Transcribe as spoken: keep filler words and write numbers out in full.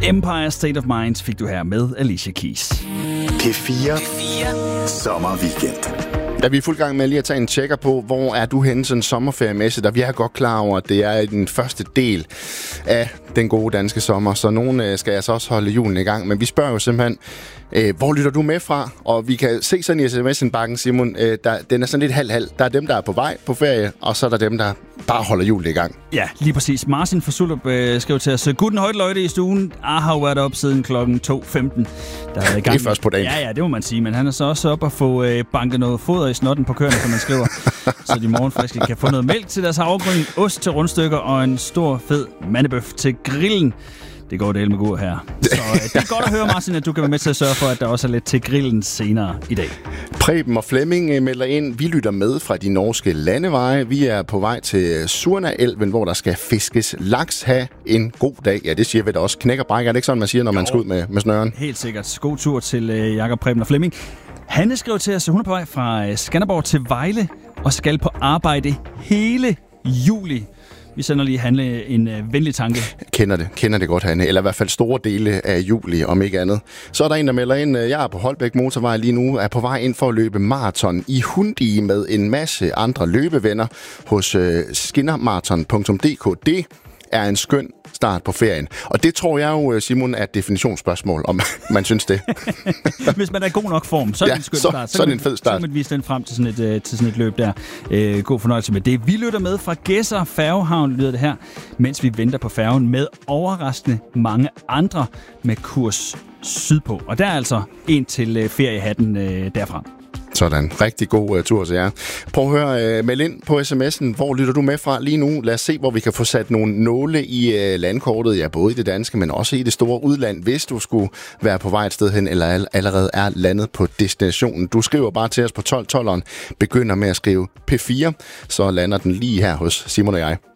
Empire State of Mind fik du her med Alicia Keys. P fire, P fire. Sommerweekend. Da vi er fuld gang med lige at tage en tjekker på, hvor er du henne sådan sommerferiemæssigt, og vi er godt klar over, at det er den første del af den gode danske sommer, så nogen skal altså også holde julen i gang. Men vi spørger jo simpelthen, øh, hvor lytter du med fra? Og vi kan se sådan i sms'en-bakken, Simon, øh, der, den er sådan lidt halv-halv. Der er dem, der er på vej på ferie, og så er der dem, der bare holder julen i gang. Ja, lige præcis. Martin fra Sulup øh, skrev til os, Guten højt løjte i stuen. Jeg har været op siden klokken to femten. Der er i gang. Det er først på dagen. Ja, ja, det må man sige. Men han er så også op og få øh, banket noget foder i snotten på køerne, som man skriver. Så de morgenfriske kan få noget mælk til deres havregryn, ost til rundstykker og en stor fed mandebøf til grillen. Det går del med god her. Så øh, det er godt at høre, Martin, at du kan være med til at sørge for, at der også er lidt til grillen senere i dag. Preben og Flemming melder ind. Vi lytter med fra de norske landeveje. Vi er på vej til Surnaelven, hvor der skal fiskes laks. Ha' en god dag. Ja, det siger vi da også. Knæk og bræk, er det ikke sådan, man siger, når jo, man skal ud med, med snøren? Helt sikkert. God tur til øh, Jakob, Preben og Flemming. Hanne skrev til os, at hun er på vej fra øh, Skanderborg til Vejle og skal på arbejde hele juli. Vi sender lige Hanne en øh, venlig tanke. Kender det, kender det godt, Hanne. Eller i hvert fald store dele af juli, om ikke andet. Så er der en, der melder ind, jeg er på Holbæk Motorvej lige nu, er på vej ind for at løbe maraton i Hundi med en masse andre løbevenner hos øh, skinnermaraton punktum d k. Det er en skøn start på ferien. Og det tror jeg jo, Simon, er et definitionsspørgsmål, om man synes det. Hvis man er i god nok form, så er det ja, en skøn så, start. Så, så er det en fed start. Så kan man vise den frem til sådan et, uh, til sådan et løb der. Uh, god fornøjelse med det. Vi lytter med fra Gedser Færgehavn, lyder det her, mens vi venter på færgen med overraskende mange andre med kurs sydpå. Og der er altså en til uh, feriehatten uh, derfra. Sådan. Rigtig god uh, tur til jer. Prøv at høre, uh, meld ind på sms'en. Hvor lytter du med fra lige nu? Lad os se, hvor vi kan få sat nogle nåle i uh, landkortet. Ja, både i det danske, men også i det store udland, hvis du skulle være på vej et sted hen, eller all- allerede er landet på destinationen. Du skriver bare til os på tolv tolveren. Begynder med at skrive P fire, så lander den lige her hos Simon og jeg.